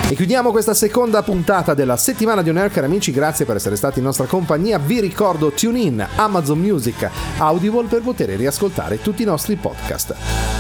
E chiudiamo questa seconda puntata della settimana di On Air, cari amici, grazie per essere stati in nostra compagnia. Vi ricordo TuneIn, Amazon Music, Audible per poter riascoltare tutti i nostri podcast.